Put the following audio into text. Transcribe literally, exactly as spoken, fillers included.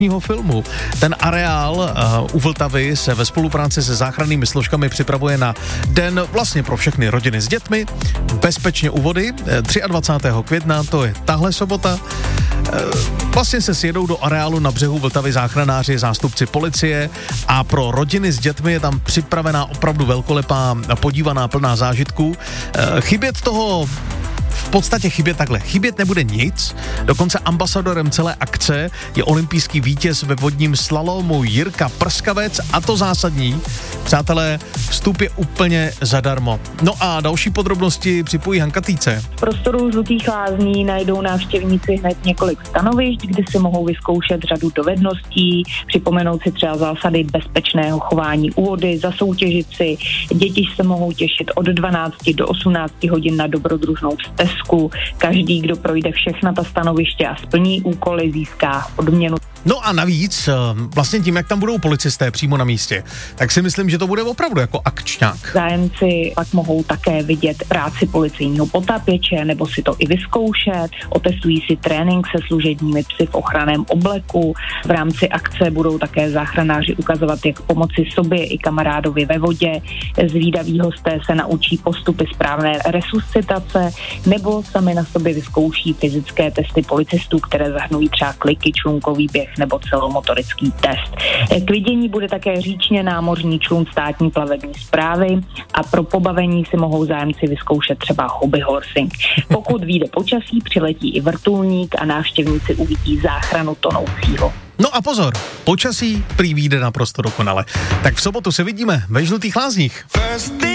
filmu. Ten areál uh, u Vltavy se ve spolupráci se záchrannými složkami připravuje na den vlastně pro všechny rodiny s dětmi, bezpečně u vody, dvacátého třetího května, to je tahle sobota. Vlastně se sjedou do areálu na břehu Vltavy záchranáři, zástupci policie a pro rodiny s dětmi je tam připravená opravdu velkolepá podívaná plná zážitků. Chybět toho v podstatě chybět takhle. Chybět nebude nic, dokonce ambasadorem celé akce je olympijský vítěz ve vodním slalomu Jirka Prskavec a to zásadní. Přátelé, vstup je úplně zadarmo. No a další podrobnosti připojí Hanka Týce. V prostoru Zlutých lázní najdou návštěvníci hned několik stanovišť, kde si mohou vyzkoušet řadu dovedností, připomenout si třeba zásady bezpečného chování u vody, zasoutěžit si. Děti se mohou těšit od dvanácti do osmnácti hodin na dobrodružnou stezku. Každý, kdo projde všechna ta stanoviště a splní úkoly, získá odměnu. No a navíc, vlastně tím, jak tam budou policisté přímo na místě, tak si myslím, že to bude opravdu jako akčňák. Zájemci pak mohou také vidět práci policejního potápěče nebo si to i vyzkoušet. Otestují si trénink se služebními psy v ochranném obleku. V rámci akce budou také záchranáři ukazovat, jak pomoci sobě i kamarádovi ve vodě. Zvídaví hosté se naučí postupy správné resuscitace nebo sami na sobě vyzkouší fyzické testy policistů, které zahrnují třeba kliky, člunkový běh nebo celomotorický test. K vidění bude také říčně námořní člun státní plavební správy a pro pobavení si mohou zájemci vyzkoušet třeba hobby horsing. Pokud vyjde počasí, přiletí i vrtulník a návštěvníci uvidí záchranu tonoucího. No a pozor, počasí prý vyjde naprosto dokonale. Tak v sobotu se vidíme ve Žlutých lázních.